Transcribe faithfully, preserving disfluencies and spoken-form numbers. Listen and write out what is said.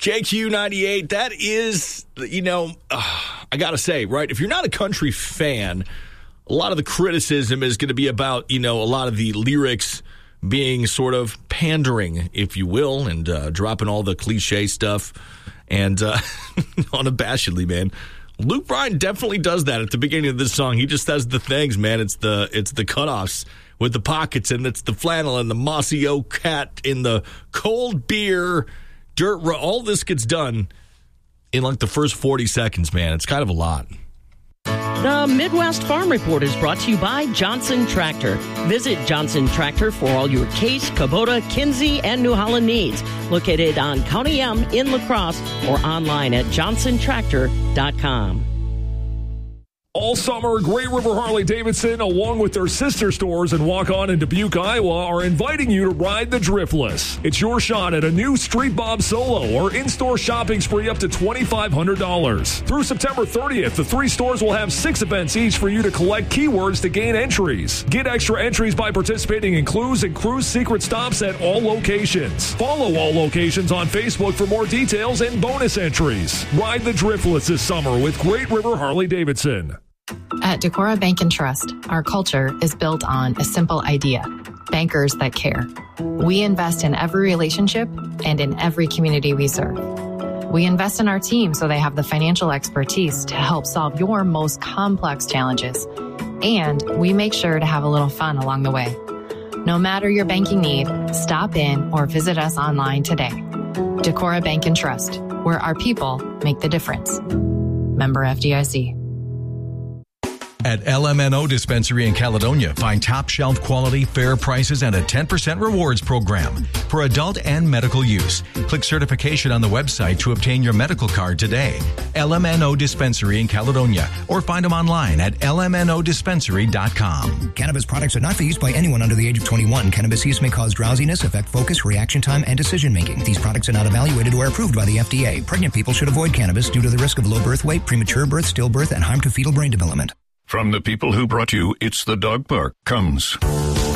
J Q ninety-eight, that is, you know, uh, I got to say, right, if you're not a country fan, a lot of the criticism is going to be about, you know, a lot of the lyrics being sort of pandering, if you will, and uh, dropping all the cliche stuff. And uh, unabashedly, man, Luke Bryan definitely does that at the beginning of this song. He just does the things, man. It's the it's the cutoffs with the pockets, and it's the flannel and the mossy oak hat in the cold beer, dirt road. All this gets done in like the first forty seconds, man. It's kind of a lot. The Midwest Farm Report is brought to you by Johnson Tractor. Visit Johnson Tractor for all your Case, Kubota, Kinsey, and New Holland needs. Located on County M in La Crosse or online at johnson tractor dot com. All summer, Great River Harley-Davidson, along with their sister stores in Waukon and Dubuque, Iowa, are inviting you to ride the Driftless. It's your shot at a new Street Bob Solo or in-store shopping spree up to twenty-five hundred dollars. Through September thirtieth, the three stores will have six events each for you to collect keywords to gain entries. Get extra entries by participating in clues and cruise secret stops at all locations. Follow all locations on Facebook for more details and bonus entries. Ride the Driftless this summer with Great River Harley-Davidson. At Decorah Bank and Trust, our culture is built on a simple idea: bankers that care. We invest in every relationship and in every community we serve. We invest in our team so they have the financial expertise to help solve your most complex challenges. And we make sure to have a little fun along the way. No matter your banking need, stop in or visit us online today. Decorah Bank and Trust, where our people make the difference. Member F D I C. At L M N O Dispensary in Caledonia, find top shelf quality, fair prices, and a ten percent rewards program for adult and medical use. Click certification on the website to obtain your medical card today. L M N O Dispensary in Caledonia, or find them online at L M N O dispensary dot com. Cannabis products are not for use by anyone under the age of twenty-one. Cannabis use may cause drowsiness, affect focus, reaction time, and decision making. These products are not evaluated or approved by the F D A. Pregnant people should avoid cannabis due to the risk of low birth weight, premature birth, stillbirth, and harm to fetal brain development. From the people who brought you It's the Dog Park comes